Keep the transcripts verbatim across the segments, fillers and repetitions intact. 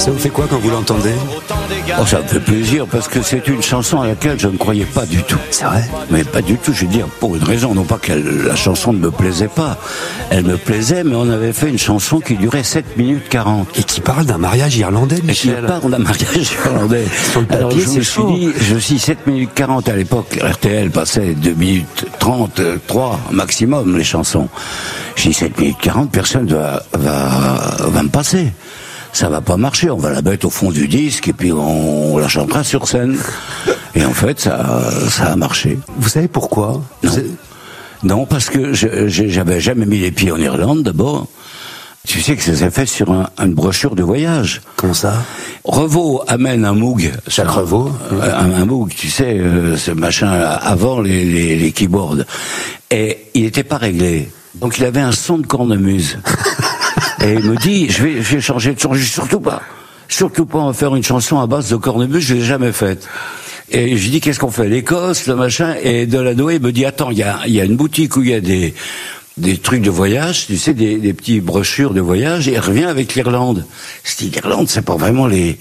Ça vous fait quoi quand vous l'entendez? Oh, ça me fait plaisir parce que c'est une chanson à laquelle je ne croyais pas du tout. C'est vrai? Mais pas du tout, je veux dire, pour une raison, non pas que la chanson ne me plaisait pas. Elle me plaisait, mais on avait fait une chanson qui durait sept minutes quarante. Et qui parle d'un mariage irlandais, Michel. Et qui parle d'un mariage irlandais. Sur le papier, alors je c'est me chaud. suis dit, je me suis dit sept minutes quarante à l'époque, R T L passait deux minutes trente, trois maximum les chansons. J'ai dit sept minutes quarante, personne va, va, va me passer. Ça va pas marcher, on va la mettre au fond du disque et puis on la chantera sur scène. Et en fait, ça, ça a marché. Vous savez pourquoi? Non, Vous avez... non parce que je, je, j'avais jamais mis les pieds en Irlande d'abord. Tu sais que ça s'est fait sur un, une brochure de voyage. Comment ça? Revaud amène un Moog. Jacques Revaud. Euh, un, un Moog, tu sais, euh, ce machin avant les, les, les keyboards. Et il n'était pas réglé. Donc il avait un son de cornemuse. Et il me dit, je vais, je vais changer de son, je dis surtout pas, surtout pas en faire une chanson à base de cornemuse, je l'ai jamais faite. Et je dis, qu'est-ce qu'on fait? L'Écosse, le machin, et Delanoë me dit, attends, il y a, il y a une boutique où il y a des, des trucs de voyage, tu sais, des, des petits brochures de voyage, et il revient avec l'Irlande. Je dis, l'Irlande, c'est pas vraiment les,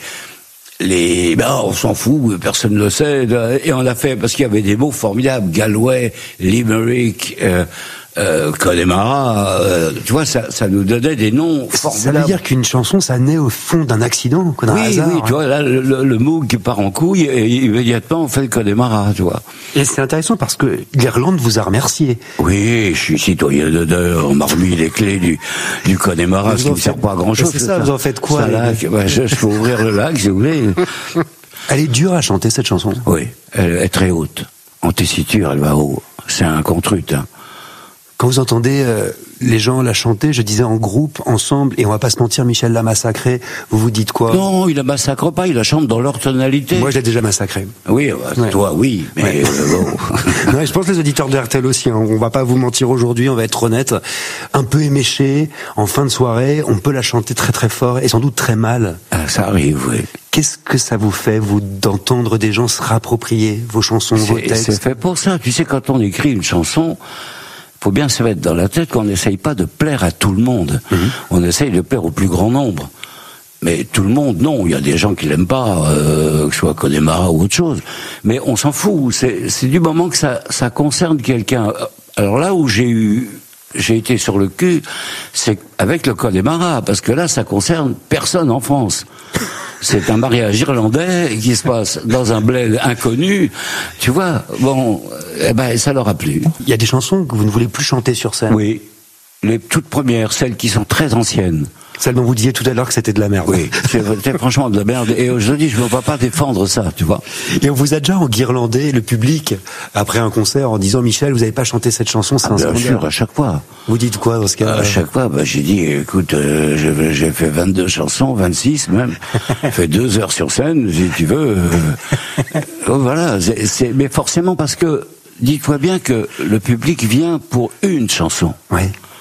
les, ben, on s'en fout, personne ne le sait, et on l'a fait parce qu'il y avait des mots formidables, Galway, Limerick, euh, Euh, Connemara, euh, tu vois, ça, ça nous donnait des noms formidables. Ça veut dire qu'une chanson, ça naît au fond d'un accident, quoi, d'un oui, hasard. oui, hein. tu vois, là, le, le, le Moog qui part en couille, et immédiatement, on fait le Connemara, tu vois. Et c'est intéressant parce que l'Irlande vous a remercié. Oui, je suis citoyen d'honneur, on m'a remis les clés du, du Connemara, ce qui ne sert pas à grand chose. C'est ça, vous en faites quoi? Ça, lac, ouais, je, je peux ouvrir le lac, si vous voulez. Elle est dure à chanter, cette chanson. Oui, elle est très haute. En tessiture, elle va haut. C'est un contrut, hein. Quand vous entendez euh, les gens la chanter, je disais en groupe, ensemble, et on va pas se mentir, Michel l'a massacré, vous vous dites quoi? Non, il la massacre pas, il la chante dans leur tonalité. Moi, je l'ai déjà massacré. Oui, bah, Ouais. toi, oui, mais Ouais. euh, bon. Ouais, je pense que les auditeurs de R T L aussi, hein, on va pas vous mentir aujourd'hui, on va être honnête. Un peu éméché, en fin de soirée, on peut la chanter très très fort, et sans doute très mal. Ah, ça arrive, oui. Qu'est-ce que ça vous fait, vous, d'entendre des gens se rapproprier vos chansons, vos C'est, textes? c'est fait pour ça. Tu sais, quand on écrit une chanson, faut bien se mettre dans la tête qu'on n'essaye pas de plaire à tout le monde. Mm-hmm. On essaye de plaire au plus grand nombre. Mais tout le monde, non. Il y a des gens qui l'aiment pas, euh, que ce soit Connemara ou autre chose. Mais on s'en fout. C'est, c'est du moment que ça, ça concerne quelqu'un. Alors là où j'ai eu, j'ai été sur le cul, c'est avec le Connemara, parce que là, ça concerne personne en France. C'est un mariage irlandais qui se passe dans un bled inconnu, tu vois. Bon, eh ben, ça leur a plu. Il y a des chansons que vous ne voulez plus chanter sur scène. Oui, les toutes premières, celles qui sont très anciennes. Celle dont vous disiez tout à l'heure que c'était de la merde. Oui, c'était franchement de la merde. Et aujourd'hui, je ne peux pas défendre ça, tu vois. Et on vous a déjà enguirlandé le public après un concert en disant, Michel, vous n'avez pas chanté cette chanson, c'est ah, un bien scandale. sûr, à chaque fois. Vous dites quoi dans ce cas? À chaque fois, bah, j'ai dit, écoute, euh, j'ai, j'ai fait vingt-deux chansons, vingt-six même. J'ai fait deux heures sur scène, si tu veux. Euh, oh, voilà, c'est, c'est, mais forcément parce que, dis-toi bien que le public vient pour une chanson. Oui.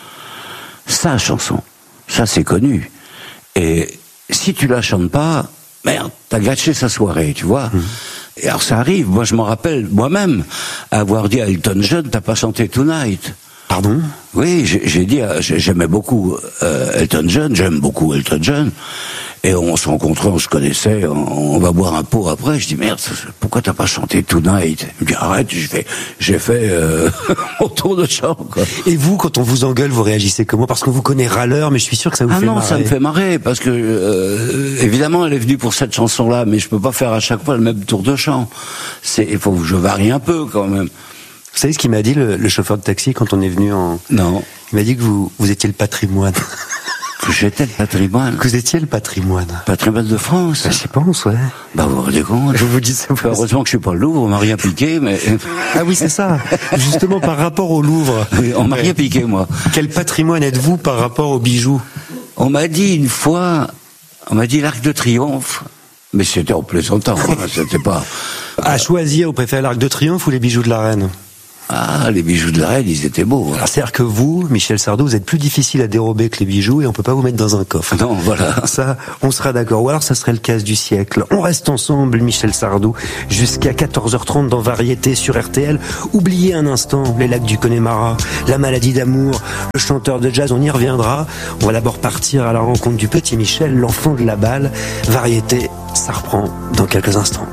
Sa chanson. Ça, c'est connu. Et si tu la chantes pas, merde, t'as gâché sa soirée, tu vois. Mmh. Et alors ça arrive, moi je m'en rappelle moi-même, avoir dit à Elton John, t'as pas chanté Tonight. Pardon? Oui, j'ai, j'ai dit, j'aimais beaucoup euh, Elton John, j'aime beaucoup Elton John, et on se rencontrait, on se connaissait, on, on va boire un pot après, je dis merde, pourquoi t'as pas chanté Tonight? Il me dit arrête, j'ai fait, j'ai fait euh, mon tour de chant, quoi. Et vous, quand on vous engueule, vous réagissez comment? Parce qu'on vous connaît râleur, mais je suis sûr que ça vous ah fait non, marrer. ça me fait marrer, parce que euh, évidemment, elle est venue pour cette chanson-là, mais je peux pas faire à chaque fois le même tour de chant. C'est, il faut que je varie un peu quand même. Vous savez ce qu'il m'a dit, le, le chauffeur de taxi, quand on est venu en... Non. Il m'a dit que vous, vous étiez le patrimoine. Que j'étais le patrimoine. Que vous étiez le patrimoine. Patrimoine de France. Ben, je pense, ouais. Bah, vous vous rendez compte? Je vous dis ça. Enfin, heureusement que je suis pas le Louvre, on m'a rien piqué, mais... Ah oui, c'est ça. Justement, par rapport au Louvre. Oui, on m'a rien piqué, moi. Quel patrimoine êtes-vous par rapport aux bijoux? On m'a dit une fois, on m'a dit l'Arc de Triomphe, mais c'était en plaisantant, hein, c'était pas... À choisir, vous préférez l'Arc de Triomphe ou les bijoux de la Reine? Ah, les bijoux de la reine, ils étaient beaux. Hein. Alors c'est-à-dire que vous, Michel Sardou, vous êtes plus difficile à dérober que les bijoux et on peut pas vous mettre dans un coffre. Non, voilà. Ça, on sera d'accord. Ou alors ça serait le casse du siècle. On reste ensemble, Michel Sardou, jusqu'à quatorze heures trente dans Variété sur R T L. Oubliez un instant les lacs du Connemara, la maladie d'amour, le chanteur de jazz, on y reviendra. On va d'abord partir à la rencontre du petit Michel, l'enfant de la balle. Variété, ça reprend dans quelques instants.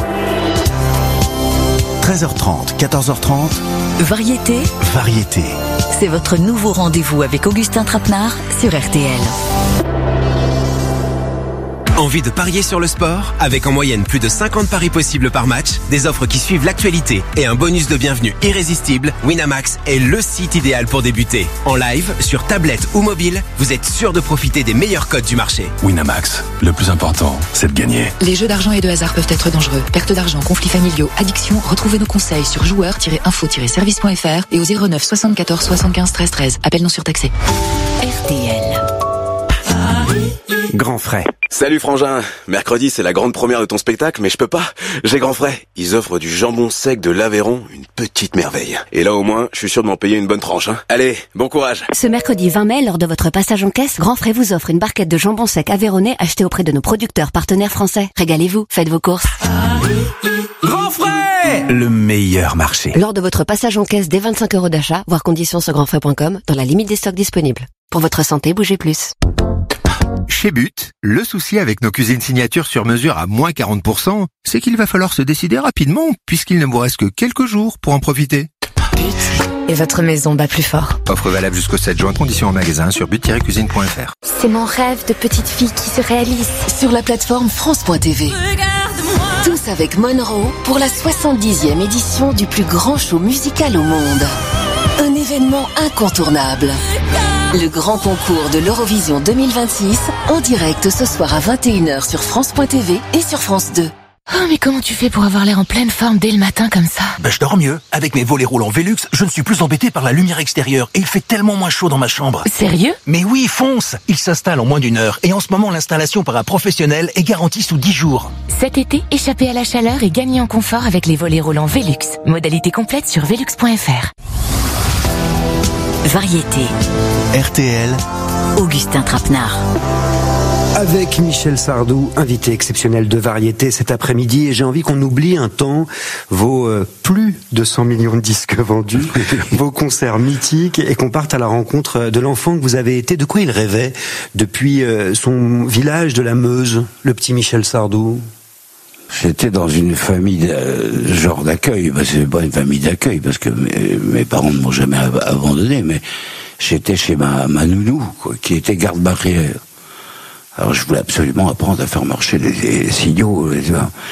treize heures trente, quatorze heures trente. Variété. Variété. C'est votre nouveau rendez-vous avec Augustin Trapenard sur R T L. Envie de parier sur le sport? Avec en moyenne plus de cinquante paris possibles par match, des offres qui suivent l'actualité et un bonus de bienvenue irrésistible, Winamax est le site idéal pour débuter. En live, sur tablette ou mobile, vous êtes sûr de profiter des meilleurs codes du marché. Winamax, le plus important, c'est de gagner. Les jeux d'argent et de hasard peuvent être dangereux. Perte d'argent, conflits familiaux, addiction. Retrouvez nos conseils sur joueurs tiret info tiret service point f r et au zéro neuf soixante-quatorze soixante-quinze treize treize. Appel non surtaxé. R T L. Grand frais. Salut frangin, mercredi c'est la grande première de ton spectacle, mais je peux pas, j'ai grand frais. Ils offrent du jambon sec de l'Aveyron, une petite merveille. Et là au moins, je suis sûr de m'en payer une bonne tranche. Hein. Allez, bon courage. Ce mercredi vingt mai, lors de votre passage en caisse, Grand Frais vous offre une barquette de jambon sec aveyronnais achetée auprès de nos producteurs partenaires français. Régalez-vous, faites vos courses. Grand frais, le meilleur marché. Lors de votre passage en caisse dès vingt-cinq euros d'achat, voir conditions sur grand frais point com, dans la limite des stocks disponibles. Pour votre santé, bougez plus. Chez But, le souci avec nos cuisines signatures sur mesure à moins quarante pour cent, c'est qu'il va falloir se décider rapidement, puisqu'il ne vous reste que quelques jours pour en profiter. But. Et votre maison bat plus fort. Offre valable jusqu'au sept juin, conditions en magasin sur but tiret cuisine point f r. C'est mon rêve de petite fille qui se réalise. Sur la plateforme France point t v. Tous avec Monroe pour la soixante-dixième édition du plus grand show musical au monde. Un événement incontournable. Le grand concours de l'Eurovision deux mille vingt-six, en direct ce soir à vingt et une heures sur France point t v et sur France deux. Oh, mais comment tu fais pour avoir l'air en pleine forme dès le matin comme ça? Ben, je dors mieux. Avec mes volets roulants Velux, je ne suis plus embêté par la lumière extérieure et il fait tellement moins chaud dans ma chambre. Sérieux? Mais oui, fonce! Il s'installe en moins d'une heure et en ce moment, l'installation par un professionnel est garantie sous dix jours. Cet été, échappez à la chaleur et gagnez en confort avec les volets roulants Velux. Modalité complète sur velux point f r. Variété. R T L. Augustin Trapenard. Avec Michel Sardou, invité exceptionnel de Variété cet après-midi, et j'ai envie qu'on oublie un temps vos euh, plus de cent millions de disques vendus, vos concerts mythiques, et qu'on parte à la rencontre de l'enfant que vous avez été. De quoi il rêvait depuis euh, son village de la Meuse, le petit Michel Sardou? J'étais dans une famille de, genre d'accueil. Ben, c'est pas une famille d'accueil parce que mes, mes parents ne m'ont jamais ab- abandonné, mais j'étais chez ma, ma nounou, quoi, qui était garde-barrière. Alors je voulais absolument apprendre à faire marcher les, les signaux. Et,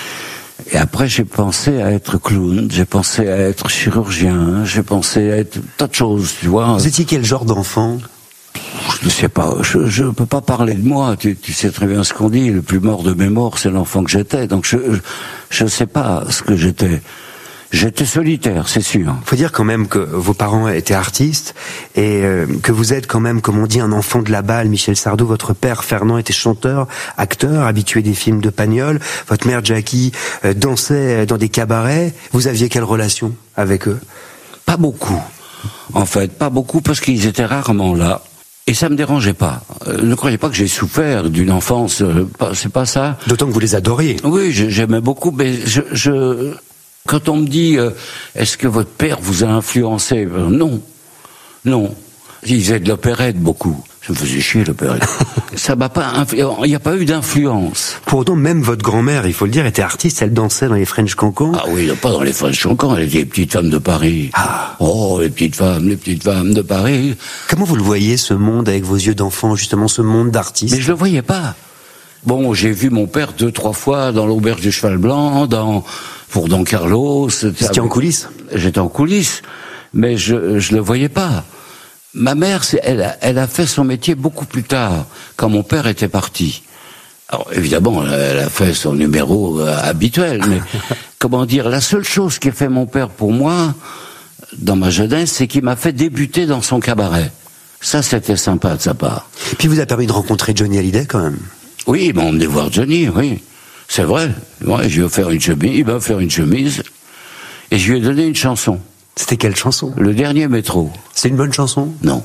et après j'ai pensé à être clown, j'ai pensé à être chirurgien, j'ai pensé à être tas de choses, tu vois. Vous étiez quel genre d'enfant? Je ne sais pas, je je peux pas parler de moi, tu, tu sais très bien ce qu'on dit, le plus mort de mes morts, c'est l'enfant que j'étais, donc je je sais pas ce que j'étais. J'étais solitaire, c'est sûr. Faut dire quand même que vos parents étaient artistes et euh, que vous êtes quand même, comme on dit, un enfant de la balle. Michel Sardou, votre père Fernand était chanteur, acteur, habitué des films de Pagnol. Votre mère Jackie euh, dansait dans des cabarets. Vous aviez quelle relation avec eux? Pas beaucoup, en fait, pas beaucoup parce qu'ils étaient rarement là. Et ça me dérangeait pas. Euh, ne croyez pas que j'ai souffert d'une enfance, euh, pas, c'est pas ça. D'autant que vous les adoriez. Oui, j'aimais beaucoup, mais je... je quand on me dit euh, est-ce que votre père vous a influencé, euh, non, non. Il faisait de l'opérette beaucoup. Ça me faisait chier l'opérette. Ça m'a pas, influ... il n'y a pas eu d'influence. Pour autant, même votre grand-mère, il faut le dire, était artiste. Elle dansait dans les French Cancans. Ah oui, pas dans les French Cancans. Elle était les petites femmes de Paris. Ah. Oh, les petites femmes, les petites femmes de Paris. Comment vous le voyez ce monde avec vos yeux d'enfant, justement, ce monde d'artistes? Mais je le voyais pas. Bon, j'ai vu mon père deux, trois fois dans l'auberge du Cheval Blanc, dans pour Don Carlos. C'était en coulisses. J'étais en coulisses, mais je je le voyais pas. Ma mère, c'est, elle, a, elle a fait son métier beaucoup plus tard, quand mon père était parti. Alors évidemment, elle a fait son numéro euh, habituel, mais comment dire, la seule chose qu'a fait mon père pour moi, dans ma jeunesse, c'est qu'il m'a fait débuter dans son cabaret. Ça, c'était sympa de sa part. Puis vous a permis de rencontrer Johnny Hallyday, quand même. Oui, ils m'ont emmené voir Johnny, oui. C'est vrai. Ouais, je lui ai offert une chemise, il m'a offert une chemise, et je lui ai donné une chanson. C'était quelle chanson? Le dernier métro. C'est une bonne chanson? Non.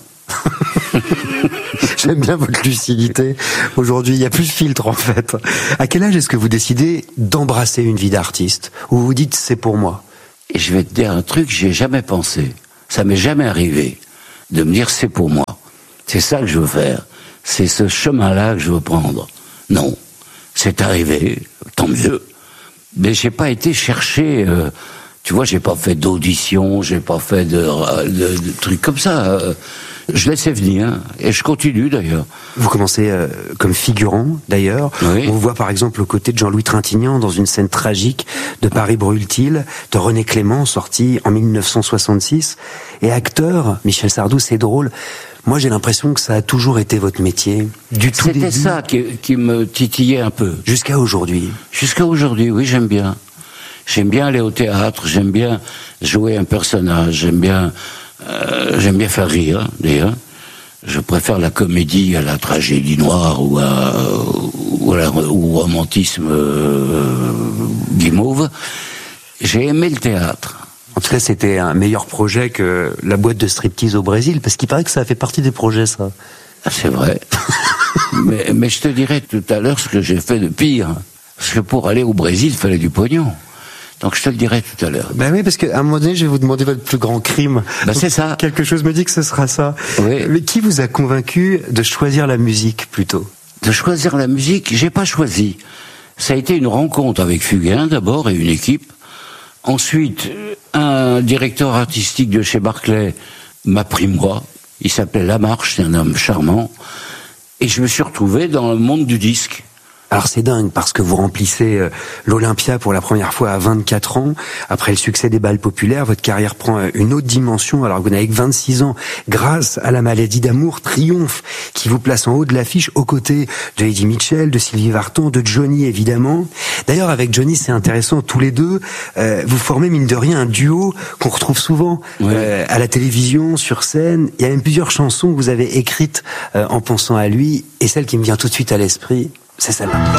J'aime bien votre lucidité. Aujourd'hui, il y a plus de filtre en fait. À quel âge est-ce que vous décidez d'embrasser une vie d'artiste? Ou vous dites c'est pour moi? Et je vais te dire un truc, j'y ai jamais pensé. Ça m'est jamais arrivé de me dire c'est pour moi. C'est ça que je veux faire. C'est ce chemin-là que je veux prendre. Non. C'est arrivé, tant mieux. Mais j'ai pas été chercher, euh, tu vois, j'ai pas fait d'audition, j'ai pas fait de, de, de trucs comme ça. Euh, je laissais venir, et je continue d'ailleurs. Vous commencez euh, comme figurant d'ailleurs. Oui. On vous voit par exemple aux côtés de Jean-Louis Trintignant dans une scène tragique de Paris brûle-t-il, de René Clément, sorti en mille neuf cent soixante-six. Et acteur, Michel Sardou, c'est drôle. Moi, j'ai l'impression que ça a toujours été votre métier, du tout début. C'était ça qui, qui me titillait un peu. Jusqu'à aujourd'hui. Jusqu'à aujourd'hui, oui, j'aime bien. J'aime bien aller au théâtre, j'aime bien jouer un personnage, j'aime bien, euh, j'aime bien faire rire, d'ailleurs. Je préfère la comédie à la tragédie noire ou, à, ou, à la, ou au romantisme euh, guimauve. J'ai aimé le théâtre. En tout cas, c'était un meilleur projet que la boîte de striptease au Brésil, parce qu'il paraît que ça a fait partie des projets, ça. C'est vrai. mais, mais je te dirai tout à l'heure ce que j'ai fait de pire. Parce que pour aller au Brésil, il fallait du pognon. Donc je te le dirai tout à l'heure. Ben oui, parce qu'à un moment donné, je vais vous demander votre plus grand crime. Ben c'est ça. Quelque chose me dit que ce sera ça. Oui. Mais qui vous a convaincu de choisir la musique, plutôt? De choisir la musique, j'ai pas choisi. Ça a été une rencontre avec Fugain, d'abord, et une équipe. Ensuite, un directeur artistique de chez Barclay m'a pris moi. Il s'appelait Lamarche, c'est un homme charmant. Et je me suis retrouvé dans le monde du disque. Alors c'est dingue parce que vous remplissez l'Olympia pour la première fois à vingt-quatre ans. Après le succès des bals populaires, votre carrière prend une autre dimension alors que vous n'avez que vingt-six ans. Grâce à La maladie d'amour, triomphe qui vous place en haut de l'affiche aux côtés de Eddie Mitchell, de Sylvie Vartan, de Johnny évidemment. D'ailleurs avec Johnny c'est intéressant, tous les deux, euh, vous formez mine de rien un duo qu'on retrouve souvent ouais. euh, à la télévision, sur scène. Il y a même plusieurs chansons que vous avez écrites euh, en pensant à lui et celle qui me vient tout de suite à l'esprit, c'est celle-là.